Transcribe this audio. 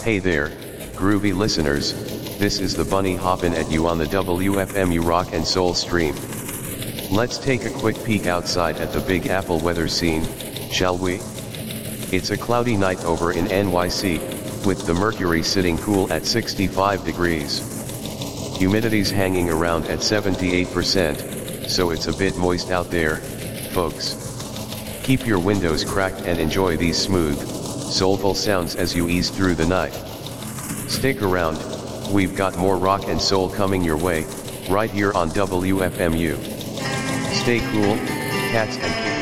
Hey there, groovy listeners, this is the Bunny hoppin' at you on the WFMU Rock and Soul stream. Let's take a quick peek outside at the Big Apple weather scene, shall we? It's a cloudy night over in NYC, with the mercury sitting cool at 65 degrees. Humidity's hanging around at 78%, so it's a bit moist out there, folks. Keep your windows cracked and enjoy these smooth, soulful sounds as you ease through the night. Stick around, we've got more rock and soul coming your way, right here on WFMU. Stay cool, cats and kittens.